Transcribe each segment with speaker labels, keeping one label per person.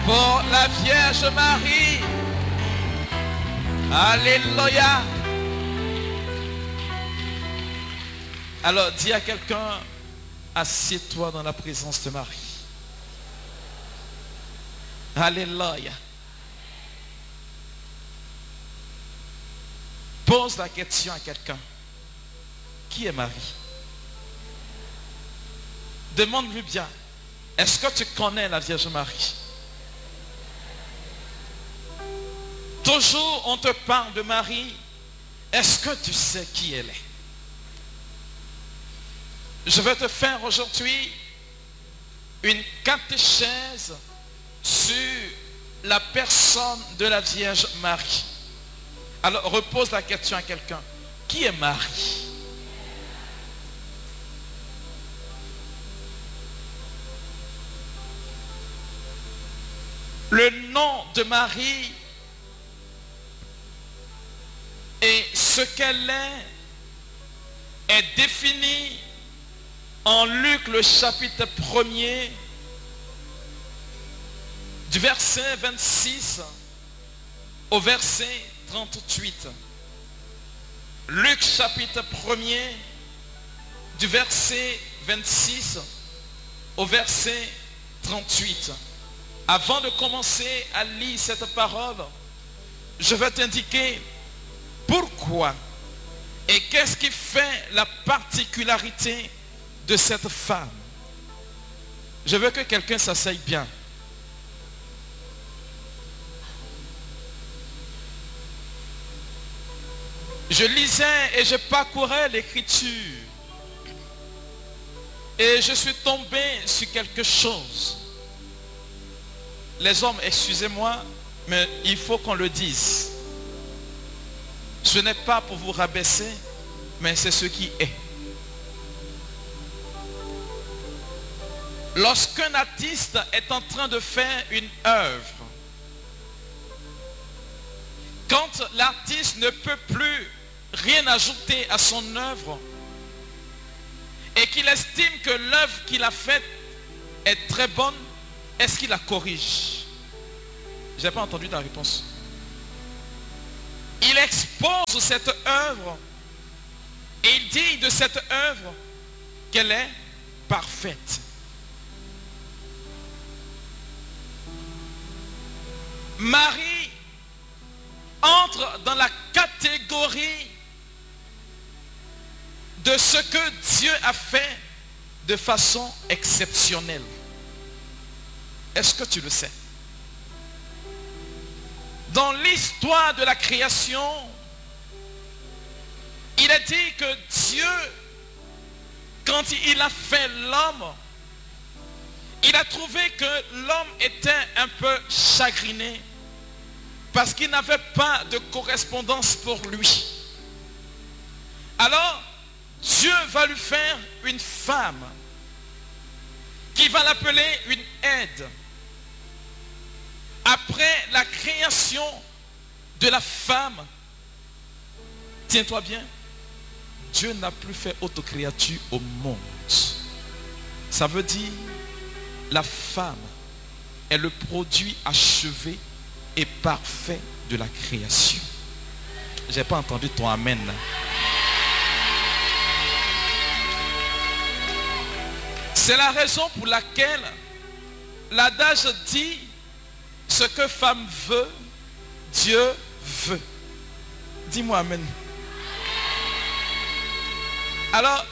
Speaker 1: pour la Vierge Marie. Alléluia. Alors dis à quelqu'un, assieds-toi dans la présence de Marie. Alléluia. Pose la question à quelqu'un. Qui est Marie? Demande-lui bien. Est-ce que tu connais la Vierge Marie? Toujours on te parle de Marie. Est-ce que tu sais qui elle est? Je vais te faire aujourd'hui une catéchèse sur la personne de la Vierge Marie. Alors repose la question à quelqu'un. Qui est Marie? Le nom de Marie et ce qu'elle est défini en Luc le chapitre 1er du verset 26 au verset 38. Luc chapitre 1er du verset 26 au verset 38. Avant de commencer à lire cette parole, je vais t'indiquer pourquoi et qu'est-ce qui fait la particularité de cette femme. Je veux que quelqu'un s'asseye bien. Je lisais et je parcourais l'écriture et je suis tombé sur quelque chose. Les hommes, excusez-moi, mais il faut qu'on le dise. Ce n'est pas pour vous rabaisser, mais c'est ce qui est. Lorsqu'un artiste est en train de faire une œuvre, quand l'artiste ne peut plus rien ajouter à son œuvre et qu'il estime que l'œuvre qu'il a faite est très bonne, est-ce qu'il la corrige? Je n'ai pas entendu ta réponse. Il expose cette œuvre et il dit de cette œuvre qu'elle est parfaite. Marie entre dans la catégorie de ce que Dieu a fait de façon exceptionnelle. Est-ce que tu le sais? Dans l'histoire de la création, il est dit que Dieu, quand il a fait l'homme, il a trouvé que l'homme était un peu chagriné parce qu'il n'avait pas de correspondance pour lui. Alors, Dieu va lui faire une femme qui va l'appeler une aide. Après la création de la femme, tiens-toi bien, Dieu n'a plus fait autre créature au monde. Ça veut dire, la femme est le produit achevé et parfait de la création. J'ai pas entendu ton amen. C'est la raison pour laquelle l'adage dit: ce que femme veut, Dieu veut. Dis-moi amen. Alors,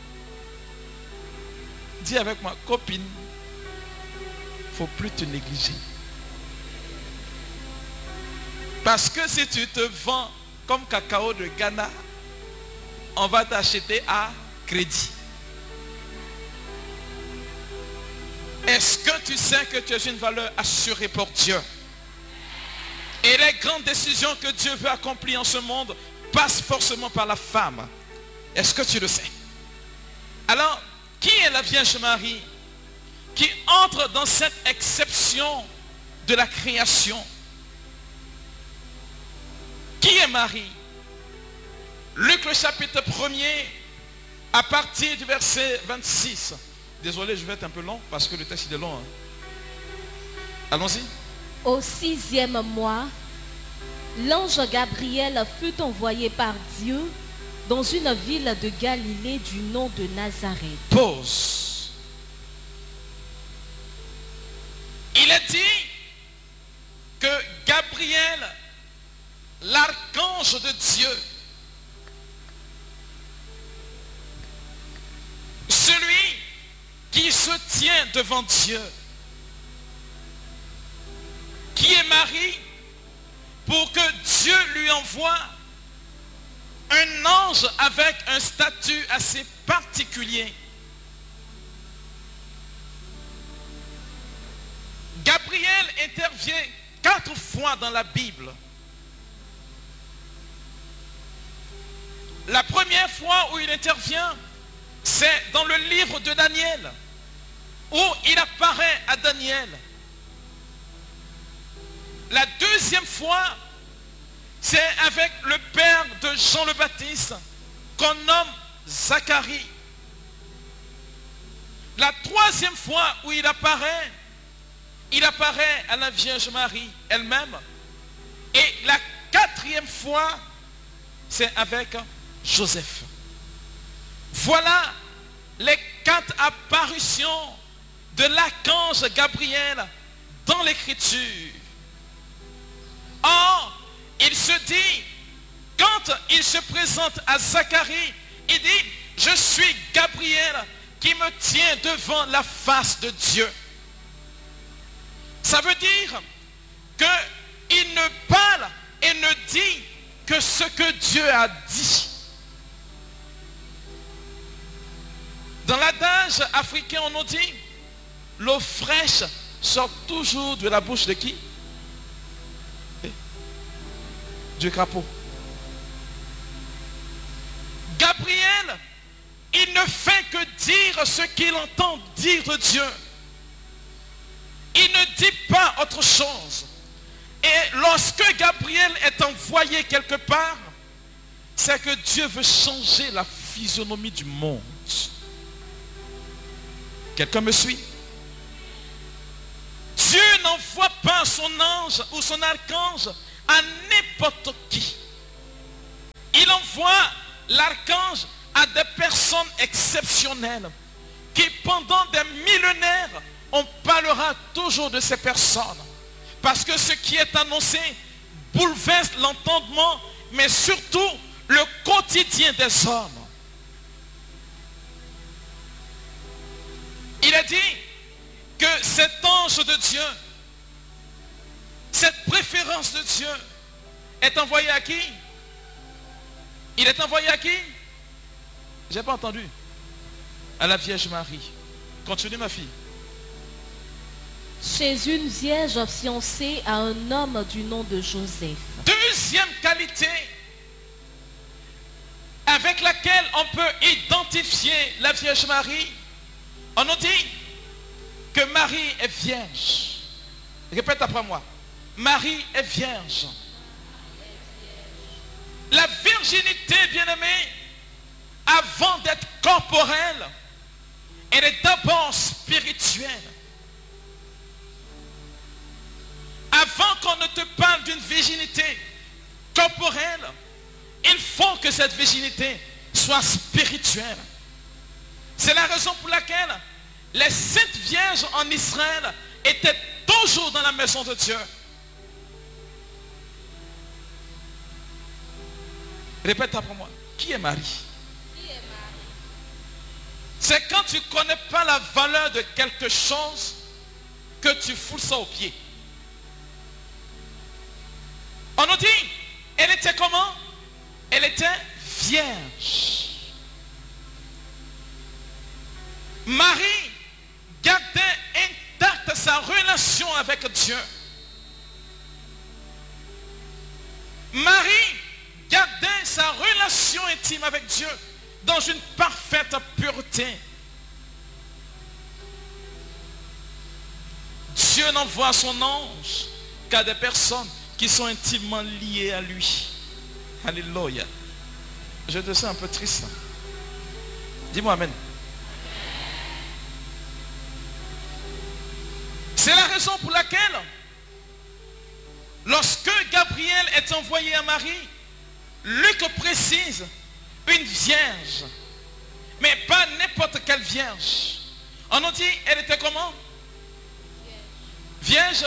Speaker 1: dis avec moi, copine, faut plus te négliger. Parce que si tu te vends comme cacao de Ghana, on va t'acheter à crédit. Est-ce que tu sais que tu es une valeur assurée pour Dieu? Et les grandes décisions que Dieu veut accomplir en ce monde passent forcément par la femme. Est-ce que tu le sais? Alors, qui est la Vierge Marie qui entre dans cette exception de la création? Qui est Marie? Luc le chapitre 1er, à partir du verset 26. Désolé, je vais être un peu long parce que le texte est long. Allons-y.
Speaker 2: Au 6e mois, l'ange Gabriel fut envoyé par Dieu dans une ville de Galilée du nom de Nazareth.
Speaker 1: Pause. Il est dit que Gabriel, l'archange de Dieu, celui qui se tient devant Dieu, qui est Marie, pour que Dieu lui envoie un ange avec un statut assez particulier. Gabriel intervient 4 fois dans la Bible. La première fois où il intervient, c'est dans le livre de Daniel, où il apparaît à Daniel. La deuxième fois, c'est avec le père de Jean le Baptiste, qu'on nomme Zacharie. La troisième fois où il apparaît à la Vierge Marie elle-même. Et la 4e fois, c'est avec Joseph. Voilà les 4 apparitions de l'archange Gabriel dans l'Écriture. Or, il se dit, quand il se présente à Zacharie, il dit, je suis Gabriel qui me tient devant la face de Dieu. Ça veut dire qu'il ne parle et ne dit que ce que Dieu a dit. Dans l'adage africain, on nous dit, l'eau fraîche sort toujours de la bouche de qui? Du crapaud. Gabriel, il ne fait que dire ce qu'il entend dire de Dieu. Il ne dit pas autre chose. Et lorsque Gabriel est envoyé quelque part, c'est que Dieu veut changer la physionomie du monde. Quelqu'un me suit? Dieu n'envoie pas son ange ou son archange à n'importe qui. Il envoie l'archange à des personnes exceptionnelles qui pendant des millénaires, on parlera toujours de ces personnes. Parce que ce qui est annoncé bouleverse l'entendement, mais surtout le quotidien des hommes. Il a dit que cet ange de Dieu, cette préférence de Dieu est envoyée à qui? Il est envoyé à qui? Je n'ai pas entendu. À la Vierge Marie. Continue ma fille.
Speaker 2: Chez une vierge fiancée à un homme du nom de Joseph.
Speaker 1: Deuxième qualité avec laquelle on peut identifier la Vierge Marie, on nous dit que Marie est vierge. Répète après moi. Marie est vierge. La virginité, bien-aimée, avant d'être corporelle, elle est d'abord spirituelle. Avant qu'on ne te parle d'une virginité corporelle, il faut que cette virginité soit spirituelle. C'est la raison pour laquelle les 7 vierges en Israël étaient toujours dans la maison de Dieu. Répète après moi. Qui est Marie? C'est quand tu ne connais pas la valeur de quelque chose que tu fous ça aux pieds. On nous dit, elle était comment? Elle était vierge. Marie gardait intacte sa relation avec Dieu. Marie gardait sa relation intime avec Dieu dans une parfaite pureté. Dieu n'envoie son ange qu'à des personnes qui sont intimement liées à lui. Alléluia. Je te sens un peu triste. Dis-moi amen. C'est la raison pour laquelle Lorsque Gabriel est envoyé à Marie, Luc précise une vierge. Mais pas n'importe quelle vierge. On nous dit, elle était comment? Vierge.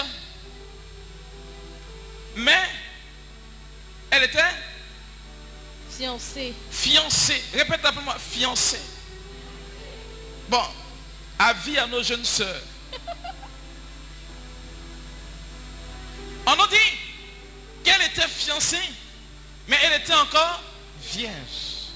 Speaker 1: Mais elle était
Speaker 2: fiancée.
Speaker 1: Fiancée. Répète après moi, fiancée. Bon, avis à nos jeunes sœurs. On nous dit qu'elle était fiancée, mais elle était encore vierge.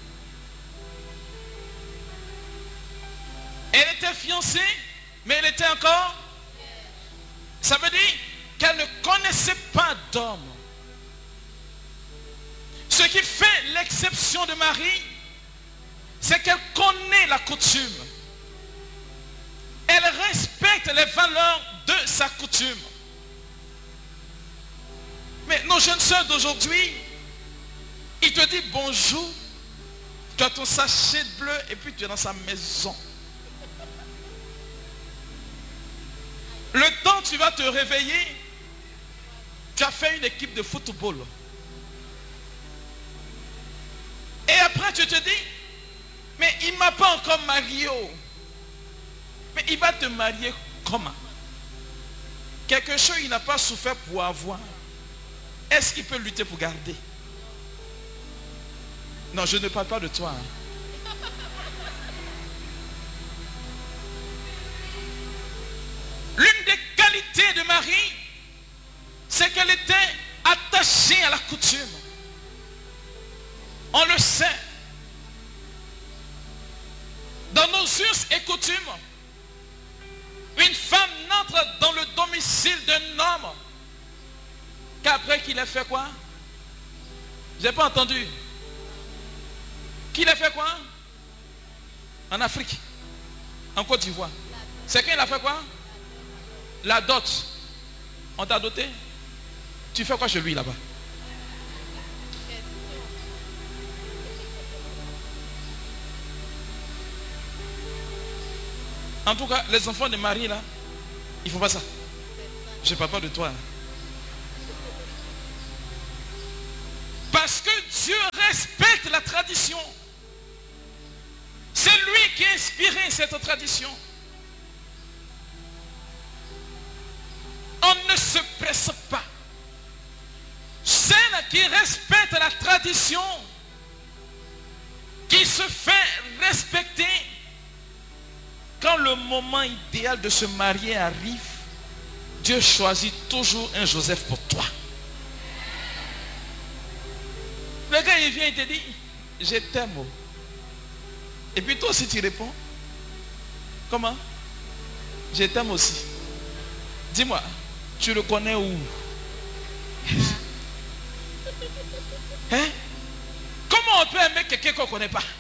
Speaker 1: Elle était fiancée, mais elle était encore. Ça veut dire qu'elle ne connaissait pas d'homme. Ce qui fait l'exception de Marie, c'est qu'elle connaît la coutume. Elle respecte les valeurs de sa coutume. Mais nos jeunes sœurs d'aujourd'hui, ils te disent bonjour, tu as ton sachet bleu et puis tu es dans sa maison. Le temps tu vas te réveiller, tu as fait une équipe de football. Et après tu te dis, mais il ne m'a pas encore marié. Mais il va te marier comment? Quelque chose il n'a pas souffert pour avoir. Est-ce qu'il peut lutter pour garder? Non, je ne parle pas de toi. L'une des qualités de Marie, c'est qu'elle était attachée à la coutume. On le sait. Dans nos us et coutumes, une femme n'entre dans le domicile d'un homme qu'après qu'il ait fait quoi? J'ai pas entendu. Qu'il ait fait quoi? En Afrique, en Côte d'Ivoire. C'est qu'il a fait quoi? La dot. On t'a doté? Tu fais quoi chez lui là-bas? En tout cas, les enfants de Marie là, ils ne font pas ça. Je ne parle pas de toi. Parce que Dieu respecte la tradition. C'est lui qui a inspiré cette tradition. On ne se presse pas. Celle qui respecte la tradition, qui se fait respecter, quand le moment idéal de se marier arrive, Dieu choisit toujours un Joseph pour toi. Le gars il vient et te dit, je t'aime. Et puis toi aussi tu réponds, comment? Je t'aime aussi. Dis-moi, tu le connais où? Hein? Comment on peut aimer quelqu'un qu'on ne connaît pas?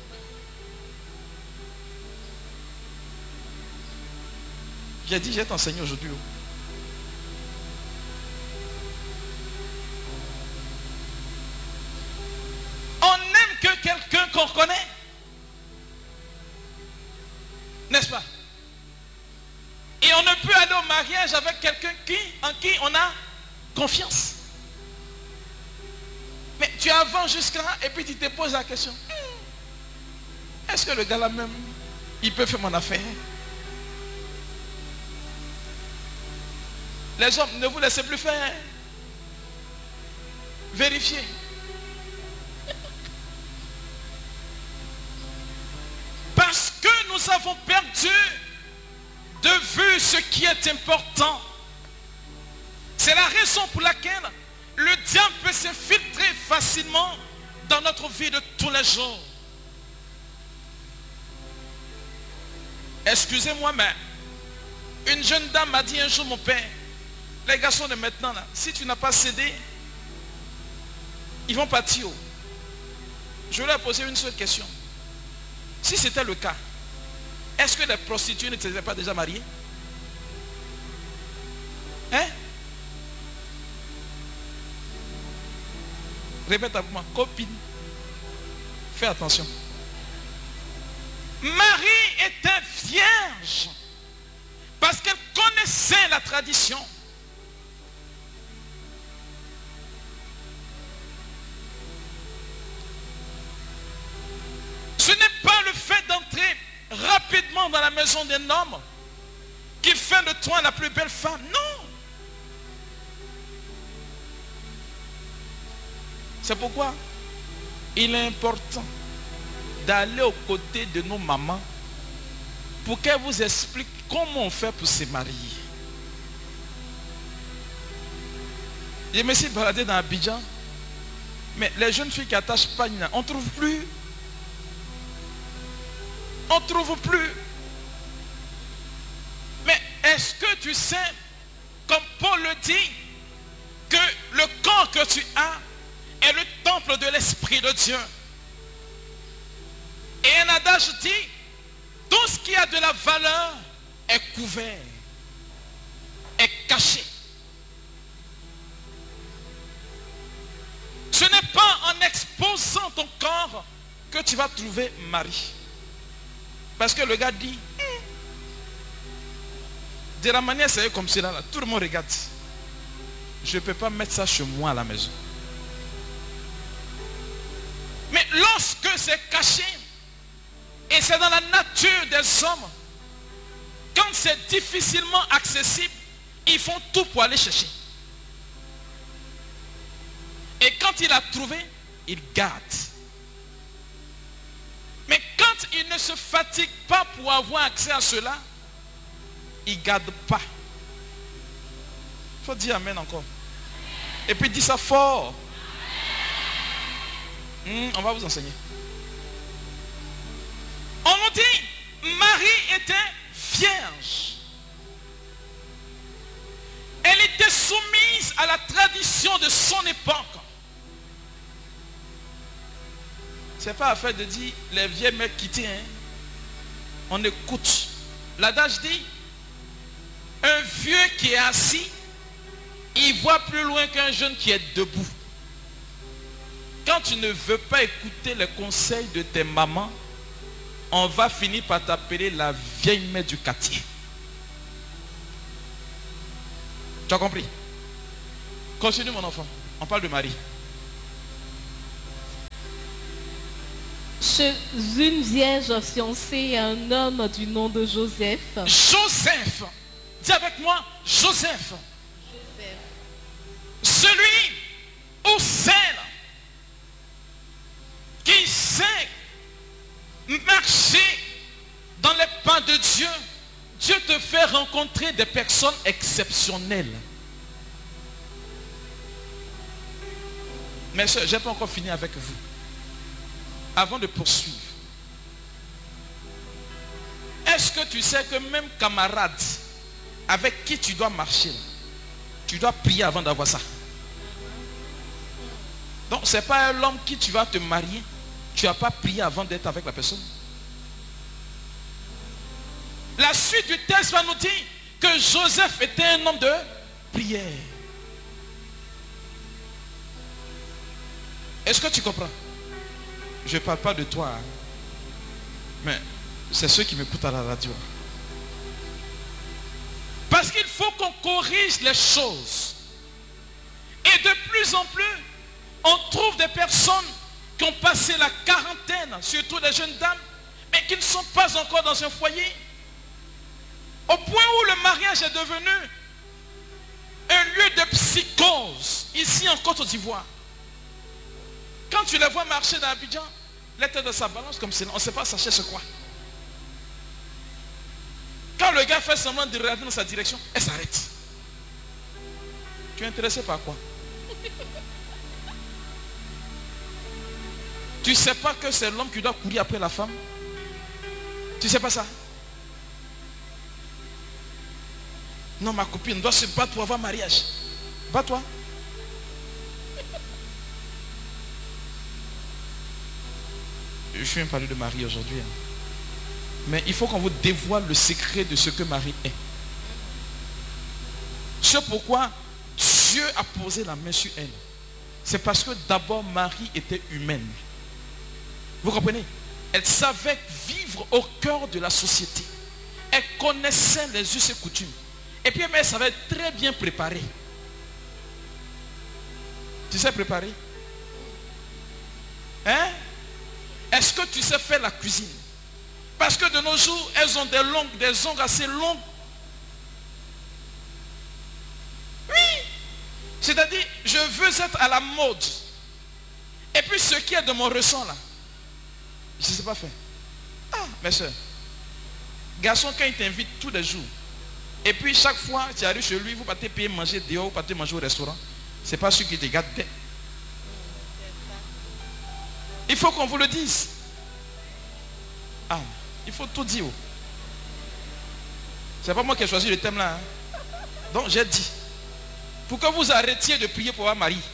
Speaker 1: J'ai dit, je vais t'enseigner aujourd'hui. On n'aime que quelqu'un qu'on connaît. N'est-ce pas? Et on ne peut aller au mariage avec quelqu'un en qui on a confiance. Mais tu avances jusqu'à là et puis tu te poses la question. Est-ce que le gars là même, il peut faire mon affaire? Les hommes, ne vous laissez plus faire. Vérifiez. Parce que nous avons perdu de vue ce qui est important. C'est la raison pour laquelle le diable peut s'infiltrer facilement dans notre vie de tous les jours. Excusez-moi, mais une jeune dame m'a dit un jour, mon père, les garçons de maintenant, là, si tu n'as pas cédé, ils vont partir. Je leur ai posé une seule question. Si c'était le cas, est-ce que les prostituées ne s'étaient pas déjà mariées? Hein? Répète avec moi, copine. Fais attention. Marie était vierge parce qu'elle connaissait la tradition. maison d'un homme qui fait de toi la plus belle femme. Non. C'est pourquoi il est important d'aller aux côtés de nos mamans pour qu'elles vous expliquent comment on fait pour se marier. Je me suis baladé dans Abidjan, mais les jeunes filles qui attachent pagne, on ne trouve plus. On ne trouve plus. Mais est-ce que tu sais, comme Paul le dit, que le corps que tu as est le temple de l'Esprit de Dieu? Et un adage dit, tout ce qui a de la valeur est couvert, est caché. Ce n'est pas en exposant ton corps que tu vas trouver mari. Parce que le gars dit, de la manière c'est comme cela, là, tout le monde regarde. Je ne peux pas mettre ça chez moi à la maison. Mais lorsque c'est caché, et c'est dans la nature des hommes, quand c'est difficilement accessible, ils font tout pour aller chercher. Et quand il a trouvé, il garde. Mais quand il ne se fatigue pas pour avoir accès à cela, il ne garde pas. Il faut dire amen encore. Et puis dis ça fort. On va vous enseigner. On nous dit, Marie était vierge. Elle était soumise à la tradition de son époque. C'est pas affaire de dire les vieux mecs qui tiennent. On écoute. L'adage dit, un vieux qui est assis, il voit plus loin qu'un jeune qui est debout. Quand tu ne veux pas écouter les conseils de tes mamans, on va finir par t'appeler la vieille mère du quartier. Tu as compris? Continue mon enfant. On parle de Marie.
Speaker 2: Chez une vierge fiancée à un homme du nom de Joseph.
Speaker 1: Joseph. Dis avec moi, Joseph.
Speaker 2: Joseph.
Speaker 1: Celui ou celle qui sait marcher dans les pas de Dieu. Dieu te fait rencontrer des personnes exceptionnelles. Mais je n'ai pas encore fini avec vous. Avant de poursuivre, est-ce que tu sais que même camarade avec qui tu dois marcher, tu dois prier avant d'avoir ça? Donc ce n'est pas l'homme qui tu vas te marier, tu n'as pas prié avant d'être avec la personne. La suite du texte va nous dire que Joseph était un homme de prière. Est-ce que tu comprends? Je ne parle pas de toi, hein. Mais c'est ceux qui m'écoutent à la radio. Parce qu'il faut qu'on corrige les choses. Et de plus en plus, on trouve des personnes qui ont passé la quarantaine, surtout les jeunes dames, mais qui ne sont pas encore dans un foyer. Au point où le mariage est devenu un lieu de psychose, ici en Côte d'Ivoire. Quand tu les vois marcher dans Abidjan, la tête de sa balance comme ça, on ne sait pas ça cherche quoi. Quand le gars fait semblant de regarder dans sa direction, elle s'arrête. Tu es intéressé par quoi? Tu ne sais pas que c'est l'homme qui doit courir après la femme? Tu ne sais pas ça? Non, ma copine doit se battre pour avoir mariage. Bats-toi. Je viens parler de Marie aujourd'hui. Mais il faut qu'on vous dévoile le secret de ce que Marie est. C'est pourquoi Dieu a posé la main sur elle. C'est parce que d'abord Marie était humaine. Vous comprenez? Elle savait vivre au cœur de la société. Elle connaissait les us et coutumes. Et puis elle savait très bien préparer. Tu sais préparer? Hein? Est-ce que tu sais faire la cuisine? Parce que de nos jours, elles ont des ongles assez longs. Oui. C'est-à-dire, je veux être à la mode. Et puis ce qui est de mon ressent là, je ne sais pas faire. Ah, mes soeurs. Garçon, quand il t'invite tous les jours, et puis chaque fois tu arrives chez lui, vous partez payer manger dehors, vous partez manger au restaurant, c'est pas celui qui te garde. Il faut qu'on vous le dise. Ah, il faut tout dire. C'est pas moi qui ai choisi le thème là. Hein. Donc j'ai dit, pour que vous arrêtiez de prier pour votre mari.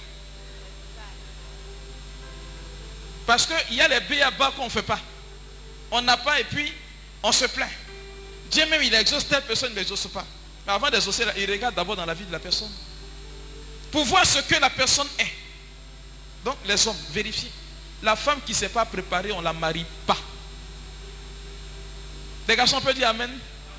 Speaker 1: Parce qu'il y a les béabas qu'on ne fait pas. On n'a pas et puis on se plaint. Dieu même il exauce, telle personne ne l'exauce pas. Mais avant d'exaucer, il regarde d'abord dans la vie de la personne. Pour voir ce que la personne est. Donc les hommes, vérifiez. La femme qui ne s'est pas préparée, on ne la marie pas. Les garçons peuvent dire Amen.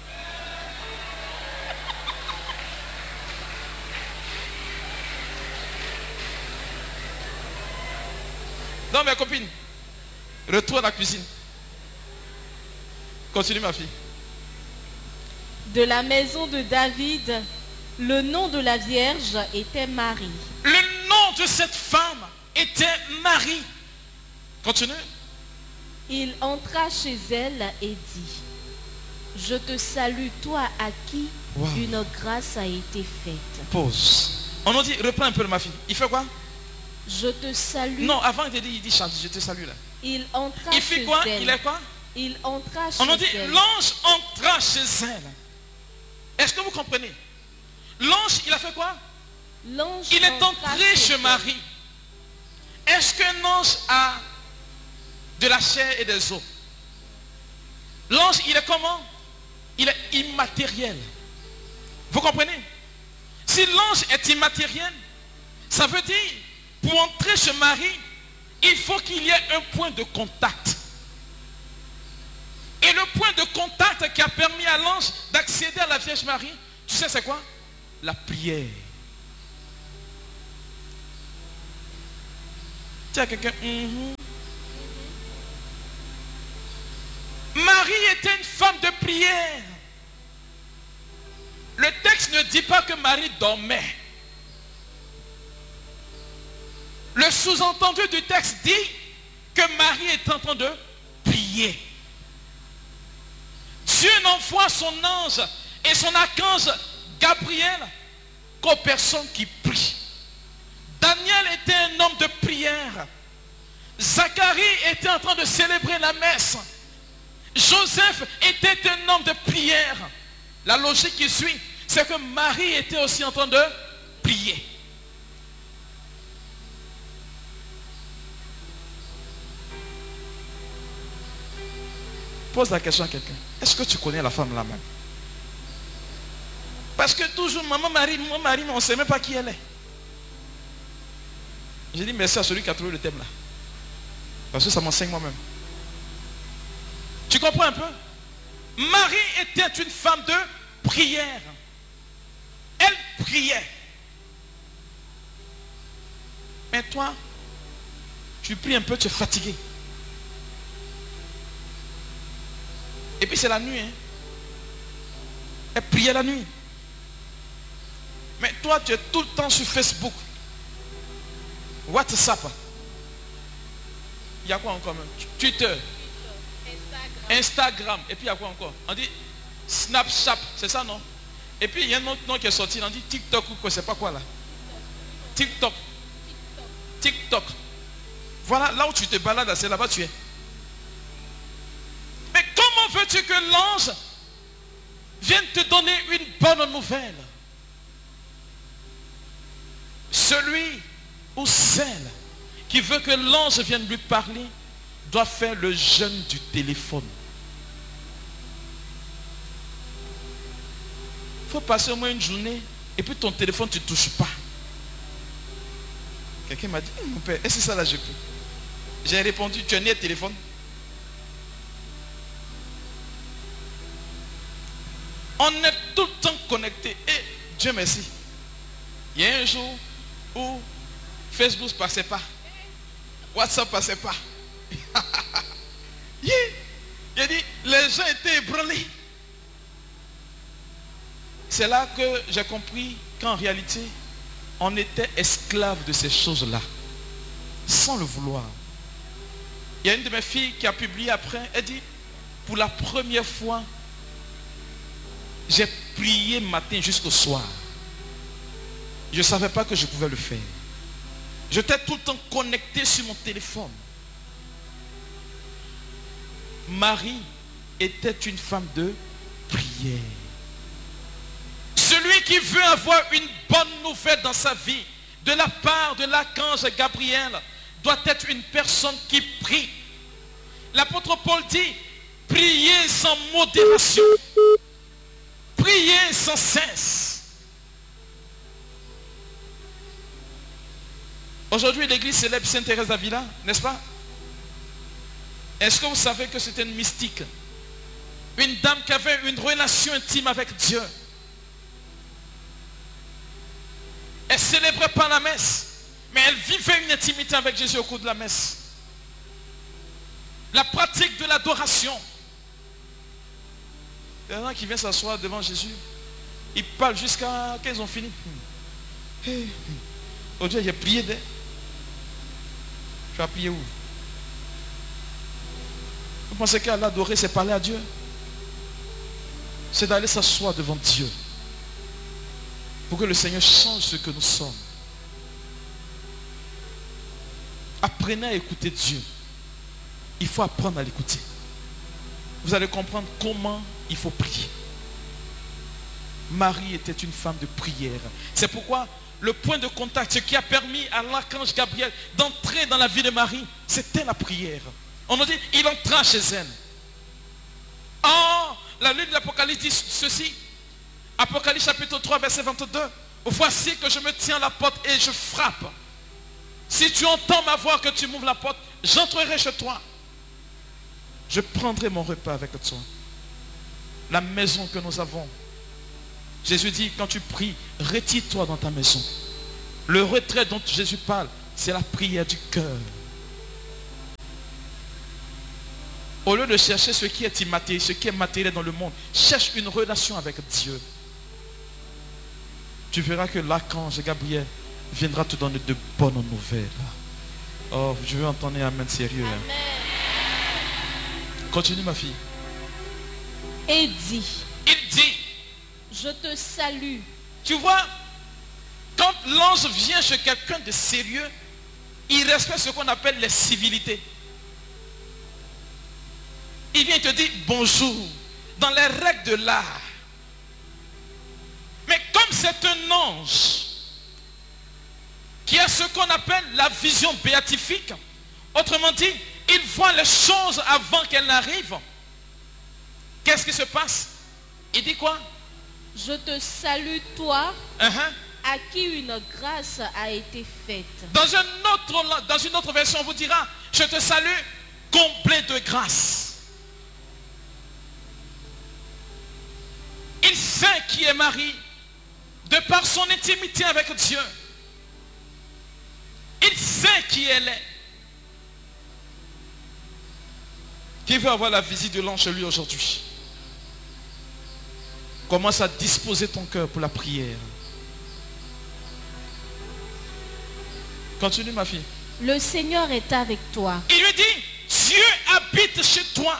Speaker 1: Donc mes copines, retour à la cuisine. Continue ma fille.
Speaker 2: De la maison de David, le nom de la Vierge était Marie.
Speaker 1: Le nom de cette femme était Marie. Continue.
Speaker 2: Il entra chez elle et dit, je te salue, toi à qui une grâce a été faite.
Speaker 1: Pause. On nous dit, reprends un peu ma fille. Il fait quoi?
Speaker 2: Je te salue.
Speaker 1: Non, avant il dit chante, je te salue là.
Speaker 2: Il entra
Speaker 1: il fait
Speaker 2: chez
Speaker 1: quoi?
Speaker 2: elle.
Speaker 1: Il est quoi?
Speaker 2: Il entra chez
Speaker 1: On nous dit,
Speaker 2: elle.
Speaker 1: l'ange entra chez elle. Est-ce que vous comprenez? L'ange, il a fait quoi?
Speaker 2: L'ange
Speaker 1: il est entré chez Marie. Est-ce qu'un ange a de la chair et des os? L'ange, il est comment? Il est immatériel. Vous comprenez? Si l'ange est immatériel, ça veut dire, pour entrer chez Marie, il faut qu'il y ait un point de contact. Et le point de contact qui a permis à l'ange d'accéder à la Vierge Marie, tu sais c'est quoi? La prière. Tu as quelqu'un? Marie était une femme de prière. Le texte ne dit pas que Marie dormait. Le sous-entendu du texte dit que Marie est en train de prier. Dieu n'envoie son ange et son archange Gabriel qu'aux personnes qui prient. Daniel était un homme de prière. Zacharie était en train de célébrer la messe. Joseph était un homme de prière. La logique qui suit, c'est que Marie était aussi en train de prier. Pose la question à quelqu'un. Est-ce que tu connais la femme là-même? Parce que toujours, maman Marie, on ne sait même pas qui elle est. J'ai dit merci à celui qui a trouvé le thème là. Parce que ça m'enseigne moi-même. Tu comprends un peu? Marie était une femme de prière. Elle priait. Mais toi, tu pries un peu, tu es fatigué. Et puis c'est la nuit. Hein. Elle priait la nuit. Mais toi, tu es tout le temps sur Facebook. WhatsApp. Il y a quoi encore même? Twitter. Instagram. Et puis il y a quoi encore? On dit Snapchat. C'est ça, non? Et puis il y a un autre nom qui est sorti. On dit TikTok ou quoi? C'est pas quoi là? TikTok. Voilà, là où tu te balades, c'est là-bas tu es. Mais comment veux-tu que l'ange vienne te donner une bonne nouvelle? Celui ou celle qui veut que l'ange vienne lui parler doit faire le jeûne du téléphone. Il faut passer au moins une journée et puis ton téléphone tu ne touches pas. Quelqu'un m'a dit, mon père, est-ce que ça là je peux? J'ai répondu, tu as né téléphone? On est tout le temps connecté. Et Dieu merci. Il y a un jour où Facebook ne passait pas. WhatsApp ne passait pas. Il a dit, Les gens étaient ébranlés. C'est là que j'ai compris qu'en réalité, on était esclave de ces choses-là, sans le vouloir. Il y a une de mes filles qui a publié après, elle dit, pour la première fois, j'ai prié matin jusqu'au soir. Je ne savais pas que je pouvais le faire. J'étais tout le temps connecté sur mon téléphone. Marie était une femme de prière. Celui qui veut avoir une bonne nouvelle dans sa vie, de la part de l'archange Gabriel, doit être une personne qui prie. L'apôtre Paul dit, priez sans modération. Priez sans cesse. Aujourd'hui, l'église célèbre Sainte Thérèse d'Avila, n'est-ce pas? Est-ce que vous savez que c'était une mystique? Une dame qui avait une relation intime avec Dieu. Elle célébrait pas la messe, mais elle vivait une intimité avec Jésus au cours de la messe. La pratique de l'adoration. Il y en a qui viennent s'asseoir devant Jésus. Ils parlent jusqu'à qu'ils ont fini. Aujourd'hui, j'ai prié d'elle. Tu as prié où? Vous pensez qu'à l'adorer, c'est parler à Dieu? C'est d'aller s'asseoir devant Dieu. Pour que le Seigneur change ce que nous sommes. Apprenez à écouter Dieu. Il faut apprendre à l'écouter. Vous allez comprendre comment il faut prier. Marie était une femme de prière. C'est pourquoi le point de contact, ce qui a permis à l'archange Gabriel d'entrer dans la vie de Marie, c'était la prière. On nous dit, il entra chez elle. Oh, la Bible de l'Apocalypse dit ceci. Apocalypse chapitre 3, verset 22. Voici que je me tiens à la porte et je frappe. Si tu entends ma voix, que tu m'ouvres la porte, j'entrerai chez toi. Je prendrai mon repas avec toi. La maison que nous avons. Jésus dit, quand tu pries, retire-toi dans ta maison. Le retrait dont Jésus parle, c'est la prière du cœur. Au lieu de chercher ce qui est immatériel, ce qui est matériel dans le monde, cherche une relation avec Dieu. Tu verras que l'archange Gabriel viendra te donner de bonnes nouvelles. Oh, je veux entendre un amen sérieux.
Speaker 2: Amen.
Speaker 1: Continue, ma fille.
Speaker 2: Et dit,
Speaker 1: Il dit,
Speaker 2: je te salue.
Speaker 1: tu vois, quand l'ange vient chez quelqu'un de sérieux, il respecte ce qu'on appelle les civilités. Il vient te dire bonjour, dans les règles de l'art. Mais comme c'est un ange qui a ce qu'on appelle la vision béatifique, autrement dit, il voit les choses avant qu'elles n'arrivent. Qu'est-ce qui se passe? Il dit quoi?
Speaker 2: Je te salue, toi,
Speaker 1: Uh-huh.
Speaker 2: à qui une grâce a été faite.
Speaker 1: Dans une autre version, on vous dira, je te salue, comblé de grâce. Il sait qui est Marie, de par son intimité avec Dieu. Il sait qui elle est. Qui veut avoir la visite de l'ange chez lui aujourd'hui? Commence à disposer ton cœur pour la prière. Continue, ma fille.
Speaker 2: Le Seigneur est avec toi.
Speaker 1: Il lui dit, Dieu habite chez toi.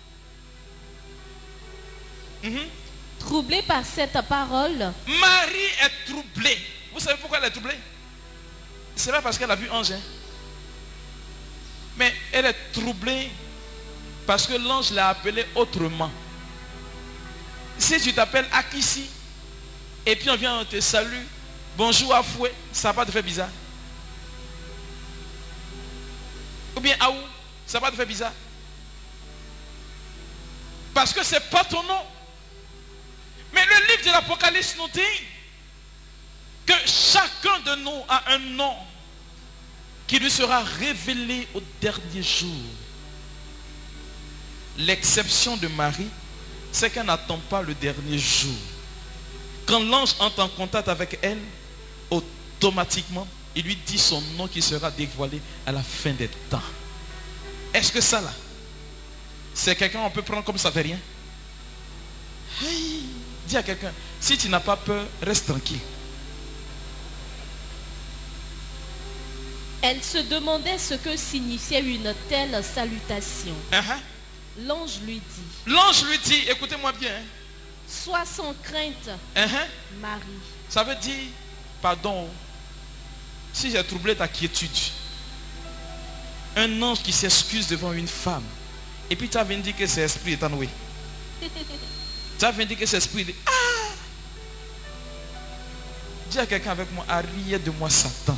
Speaker 2: Troublé par cette parole,
Speaker 1: Marie est troublée. Vous savez pourquoi elle est troublée? C'est pas parce qu'elle a vu ange. Mais elle est troublée parce que l'ange l'a appelée autrement. Si tu t'appelles Akissi et puis on vient, on te salue, bonjour à fouet, ça va pas te faire bizarre. Ou bien Aou, ça va pas te faire bizarre. Parce que c'est pas ton nom. Mais le livre de l'Apocalypse nous dit que chacun de nous a un nom qui lui sera révélé au dernier jour. L'exception de Marie, c'est qu'elle n'attend pas le dernier jour. Quand l'ange entre en contact avec elle, automatiquement, il lui dit son nom qui sera dévoilé à la fin des temps. Est-ce que ça là, C'est quelqu'un on peut prendre comme ça fait rien. Hey, dis à quelqu'un, si tu n'as pas peur, reste tranquille.
Speaker 2: Elle se demandait ce que signifiait une telle salutation. L'ange lui dit.
Speaker 1: L'ange lui dit, écoutez-moi bien.
Speaker 2: Sois sans crainte, Marie.
Speaker 1: Ça veut dire, pardon, si j'ai troublé ta quiétude, un ange qui s'excuse devant une femme, et puis tu as venu dire que c'est l'esprit est enloué. Tu as venu dire que c'est l'esprit dit, ah! Dis à quelqu'un avec moi, arrière de moi Satan.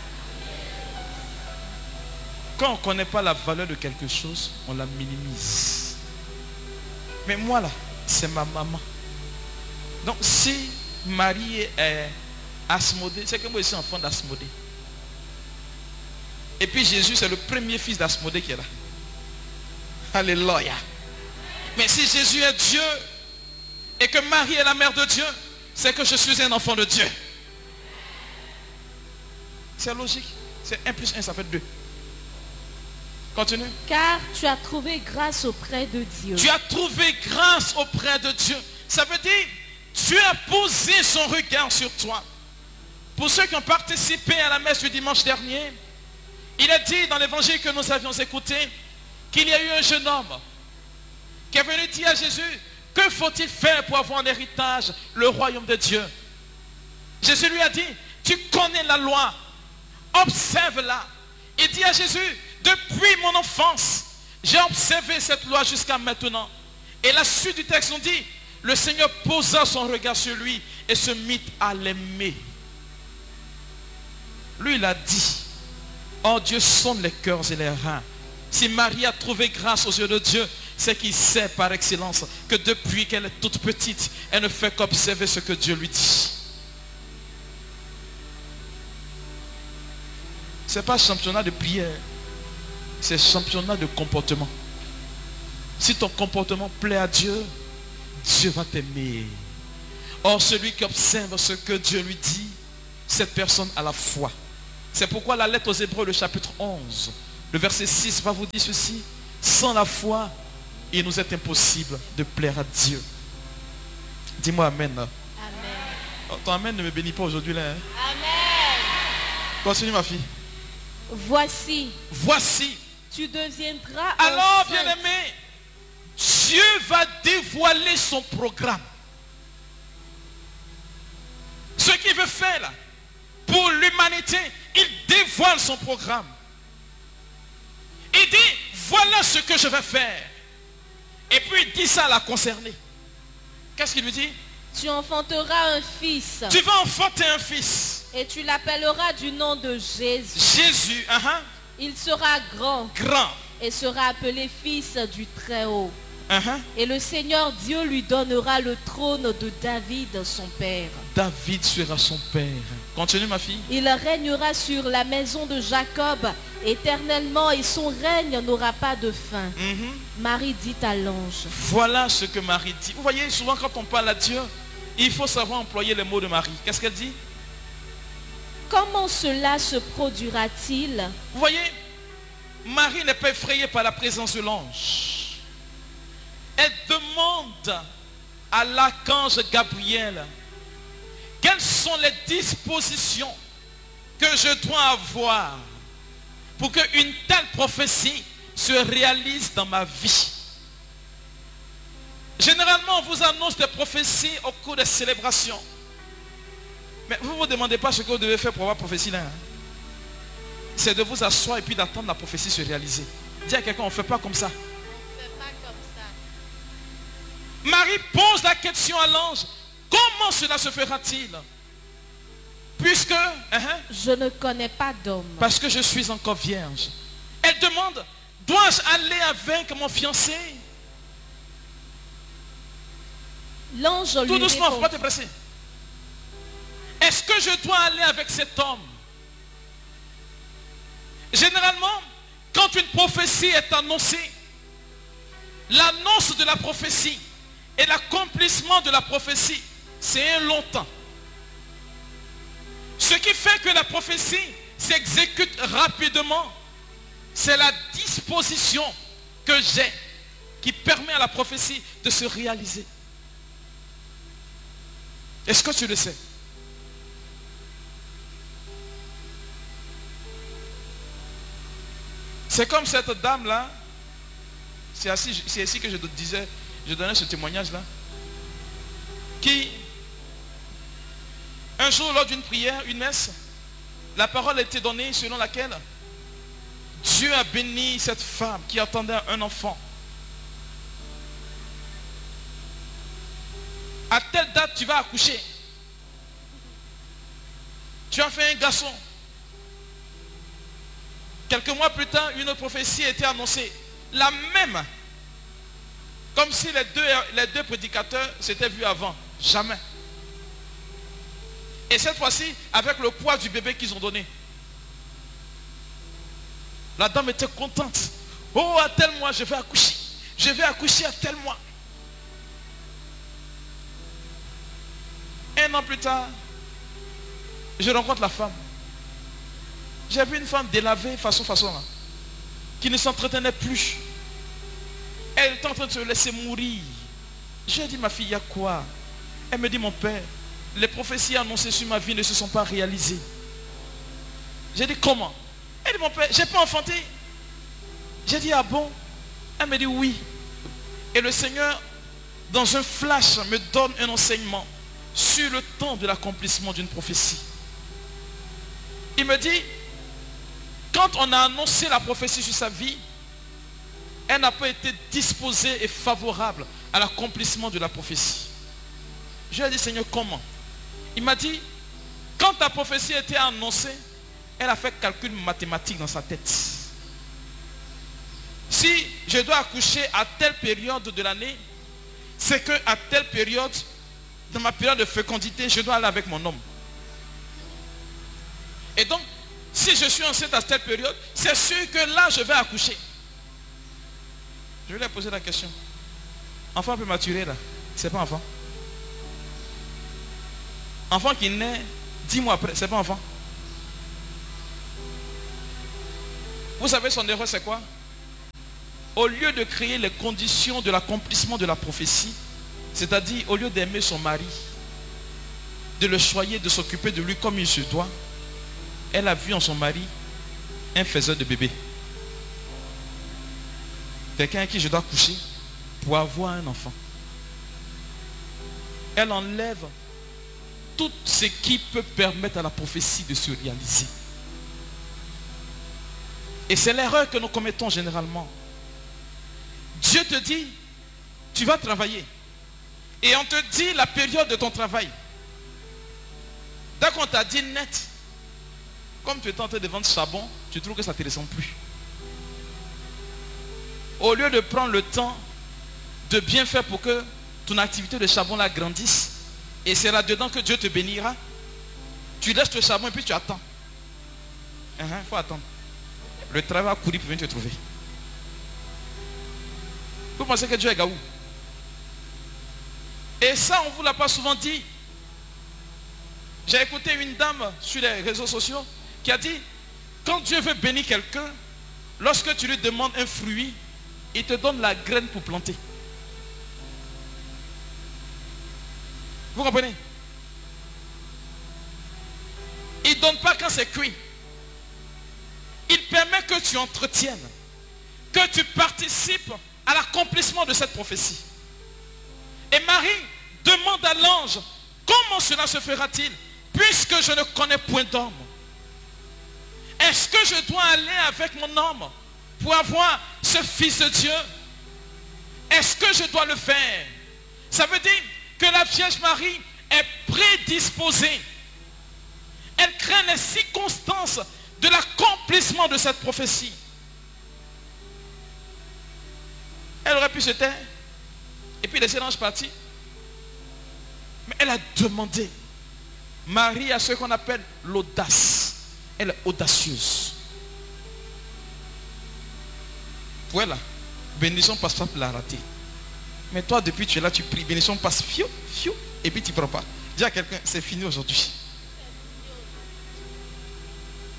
Speaker 1: Quand on ne connaît pas la valeur de quelque chose, on la minimise. Mais moi là, c'est ma maman. Donc si Marie est Asmodée, c'est que moi je suis enfant d'Asmodée. Et puis Jésus c'est le premier fils d'Asmodée qui est là. Alléluia. Mais si Jésus est Dieu et que Marie est la mère de Dieu, c'est que je suis un enfant de Dieu. C'est logique. C'est 1 plus 1, ça fait 2. Continue.
Speaker 2: Car tu as trouvé grâce auprès de Dieu.
Speaker 1: Tu as trouvé grâce auprès de Dieu. Ça veut dire, Dieu a posé son regard sur toi. Pour ceux qui ont participé à la messe du dimanche dernier, il est dit dans l'évangile que nous avions écouté, qu'il y a eu un jeune homme qui est venu dire à Jésus, que faut-il faire pour avoir en héritage le royaume de Dieu? Jésus lui a dit, tu connais la loi, observe-la. Il dit à Jésus, depuis mon enfance, j'ai observé cette loi jusqu'à maintenant. Et la suite du texte nous dit, le Seigneur posa son regard sur lui et se mit à l'aimer. Lui, il a dit, oh Dieu sonde les cœurs et les reins. Si Marie a trouvé grâce aux yeux de Dieu, c'est qu'il sait par excellence que depuis qu'elle est toute petite, elle ne fait qu'observer ce que Dieu lui dit. Ce n'est pas championnat de prière, c'est championnat de comportement. Si ton comportement plaît à Dieu, Dieu va t'aimer. Or, celui qui observe ce que Dieu lui dit, cette personne a la foi. C'est pourquoi la lettre aux Hébreux, le chapitre 11, le verset 6 va vous dire ceci. Sans la foi, il nous est impossible de plaire à Dieu. Dis-moi Amen. Amen. Oh, ton Amen ne me bénit pas aujourd'hui là. Hein?
Speaker 2: Amen.
Speaker 1: Continue ma fille.
Speaker 2: Voici. Tu deviendras.
Speaker 1: Alors, bien-aimé, Dieu va dévoiler son programme. Ce qu'il veut faire là, pour l'humanité, il dévoile son programme. Il dit, voilà ce que je vais faire. Et puis il dit ça à la concernée. Qu'est-ce qu'il lui dit?
Speaker 2: Tu enfanteras un fils.
Speaker 1: Tu vas enfanter un fils.
Speaker 2: Et tu l'appelleras du nom de Jésus.
Speaker 1: Jésus,
Speaker 2: Il sera grand. Et sera appelé fils du Très-Haut. Et le Seigneur Dieu lui donnera le trône de David, son père.
Speaker 1: David sera son père. Continue ma fille.
Speaker 2: Il régnera sur la maison de Jacob éternellement et son règne n'aura pas de fin. Marie dit à l'ange.
Speaker 1: Voilà ce que Marie dit. Vous voyez, souvent quand on parle à Dieu, il faut savoir employer les mots de Marie. Qu'est-ce qu'elle dit?
Speaker 2: Comment cela se produira-t-il?
Speaker 1: Vous voyez, Marie n'est pas effrayée par la présence de l'ange. Elle demande à l'archange Gabriel quelles sont les dispositions que je dois avoir pour qu'une telle prophétie se réalise dans ma vie. Généralement, on vous annonce des prophéties au cours des célébrations. Mais vous ne vous demandez pas ce que vous devez faire pour avoir prophétie là. Hein? C'est de vous asseoir et puis d'attendre la prophétie se réaliser. Dis à quelqu'un, on ne fait pas comme ça. Marie pose la question à l'ange. Comment cela se fera-t-il? Puisque
Speaker 2: je ne connais pas d'homme.
Speaker 1: Parce que je suis encore vierge. Elle demande, dois-je aller avec mon fiancé?
Speaker 2: L'ange lui
Speaker 1: tout doucement, il ne faut pas te
Speaker 2: répond.
Speaker 1: presser. Est-ce que je dois aller avec cet homme? Généralement, quand une prophétie est annoncée, l'annonce de la prophétie et l'accomplissement de la prophétie, c'est un long temps. Ce qui fait que la prophétie s'exécute rapidement, c'est la disposition que j'ai qui permet à la prophétie de se réaliser. Est-ce que tu le sais? C'est comme cette dame-là. C'est ici que je disais, je donnais ce témoignage-là. Qui, un jour, lors d'une prière, une messe, la parole a été donnée selon laquelle Dieu a béni cette femme qui attendait un enfant. À telle date, tu vas accoucher. Tu as fait un garçon. Quelques mois plus tard, une autre prophétie a été annoncée. La même. Comme si les deux prédicateurs s'étaient vus avant. Jamais. Et cette fois-ci, avec le poids du bébé qu'ils ont donné. La dame était contente. Oh, à tel mois, je vais accoucher. Je vais accoucher à tel mois. Un an plus tard, je rencontre la femme. J'ai vu une femme délavée façon là, qui ne s'entretenait plus. Elle était en train de se laisser mourir. J'ai dit, ma fille, il y a quoi? Elle me dit, mon père, les prophéties annoncées sur ma vie ne se sont pas réalisées. J'ai dit, comment? Elle dit, mon père, j'ai pas enfanté. J'ai dit, ah bon? Elle me dit, oui. Et le Seigneur, dans un flash, me donne un enseignement sur le temps de l'accomplissement d'une prophétie. Il me dit, quand on a annoncé la prophétie sur sa vie, elle n'a pas été disposée et favorable à l'accomplissement de la prophétie. Je lui ai dit, Seigneur, comment? Il m'a dit, quand ta prophétie a été annoncée, elle a fait calcul mathématique dans sa tête. Si je dois accoucher à telle période de l'année, c'est qu'à telle période, dans ma période de fécondité, je dois aller avec mon homme. Et donc, si je suis enceinte à telle période, c'est sûr que là, je vais accoucher. Je vais lui poser la question. Enfant prématuré, là, c'est pas enfant. Enfant qui naît 10 mois après, c'est pas enfant. Vous savez, son erreur, c'est quoi? Au lieu de créer les conditions de l'accomplissement de la prophétie, c'est-à-dire au lieu d'aimer son mari, de le choyer, de s'occuper de lui comme il se doit, elle a vu en son mari un faiseur de bébé. Quelqu'un à qui je dois coucher pour avoir un enfant. Elle enlève tout ce qui peut permettre à la prophétie de se réaliser. Et c'est l'erreur que nous commettons généralement. Dieu te dit, tu vas travailler. Et on te dit la période de ton travail. Dès qu'on t'a dit net, comme tu es en train de vendre charbon, tu trouves que ça ne te ressemble plus. Au lieu de prendre le temps de bien faire pour que ton activité de charbon là grandisse, et c'est là-dedans que Dieu te bénira, tu laisses le charbon et puis tu attends. Il faut attendre. Le travail va courir pour venir te trouver. Vous pensez que Dieu est gaou? Et ça, on ne vous l'a pas souvent dit. J'ai écouté une dame sur les réseaux sociaux qui a dit, quand Dieu veut bénir quelqu'un, lorsque tu lui demandes un fruit, il te donne la graine pour planter. Vous comprenez? Il ne donne pas quand c'est cuit. Il permet que tu entretiennes, que tu participes à l'accomplissement de cette prophétie. Et Marie demande à l'ange, comment cela se fera-t-il, puisque je ne connais point d'homme? Est-ce que je dois aller avec mon homme pour avoir ce fils de Dieu? Est-ce que je dois le faire? Ça veut dire que la Vierge Marie est prédisposée. Elle craint les circonstances de l'accomplissement de cette prophétie. Elle aurait pu se taire et puis laisser l'ange partir. Mais elle a demandé. Marie a ce qu'on appelle l'audace. Elle est audacieuse. Pour elle, bénédiction passe pas pour la rater. Mais toi, depuis que tu es là, tu pries. Bénédiction passe, fiou, fiou, et puis tu ne prends pas. Dis à quelqu'un, c'est fini aujourd'hui.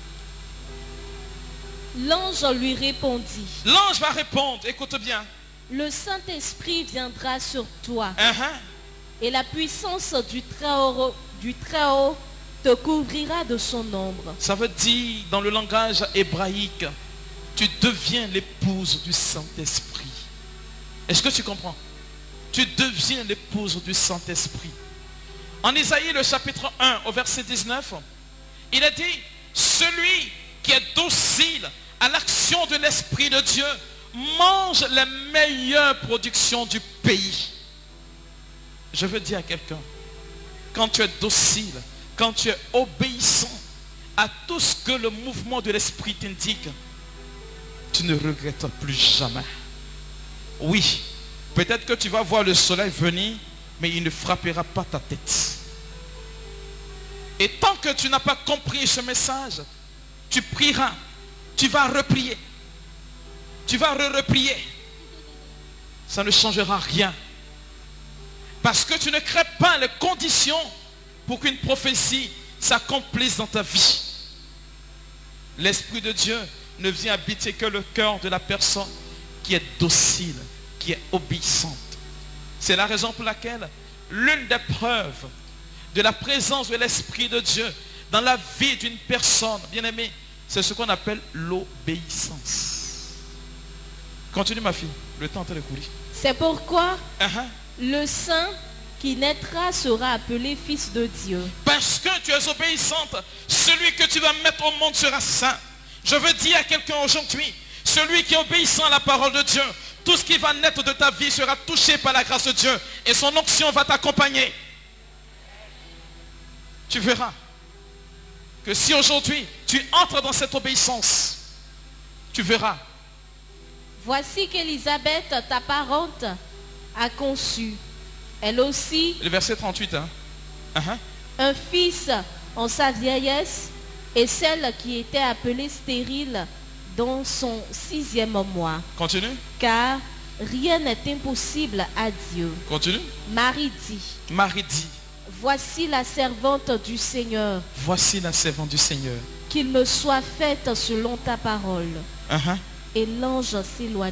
Speaker 2: L'ange lui répondit.
Speaker 1: L'ange va répondre, écoute bien.
Speaker 2: Le Saint-Esprit viendra sur toi
Speaker 1: Uh-huh.
Speaker 2: et la puissance du Très-Haut te couvrira de son ombre.
Speaker 1: Ça veut dire, dans le langage hébraïque, tu deviens l'épouse du Saint-Esprit. Est-ce que tu comprends? Tu deviens l'épouse du Saint-Esprit. En Isaïe, le chapitre 1, au verset 19, il a dit, celui qui est docile à l'action de l'Esprit de Dieu mange les meilleures productions du pays. Je veux dire à quelqu'un, quand tu es docile, quand tu es obéissant à tout ce que le mouvement de l'Esprit t'indique, tu ne regrettes plus jamais. Oui, peut-être que tu vas voir le soleil venir, mais il ne frappera pas ta tête. Et tant que tu n'as pas compris ce message, tu prieras, tu vas reprier, tu vas reprier. Ça ne changera rien. Parce que tu ne crées pas les conditions pour qu'une prophétie s'accomplisse dans ta vie. L'Esprit de Dieu ne vient habiter que le cœur de la personne qui est docile, qui est obéissante. C'est la raison pour laquelle l'une des preuves de la présence de l'Esprit de Dieu dans la vie d'une personne, bien aimée, c'est ce qu'on appelle l'obéissance. Continue ma fille, le temps est en train de courir.
Speaker 2: C'est pourquoi
Speaker 1: Uh-huh.
Speaker 2: le Saint qui naîtra sera appelé Fils de Dieu.
Speaker 1: Parce que tu es obéissante, celui que tu vas mettre au monde sera saint. Je veux dire à quelqu'un aujourd'hui, celui qui est obéissant à la parole de Dieu, tout ce qui va naître de ta vie sera touché par la grâce de Dieu et son onction va t'accompagner. Tu verras que si aujourd'hui tu entres dans cette obéissance, tu verras.
Speaker 2: Voici qu'Élisabeth, ta parente, a conçu, elle aussi,
Speaker 1: Le verset 38. Hein? Uh-huh.
Speaker 2: un fils en sa vieillesse, et celle qui était appelée stérile dans son 6e mois.
Speaker 1: Continue.
Speaker 2: Car rien n'est impossible à Dieu.
Speaker 1: Continue.
Speaker 2: Marie dit,
Speaker 1: Marie dit,
Speaker 2: voici la servante du Seigneur,
Speaker 1: voici la servante du Seigneur.
Speaker 2: qu'il me soit fait selon ta parole.
Speaker 1: Uh-huh.
Speaker 2: Et l'ange s'éloigna.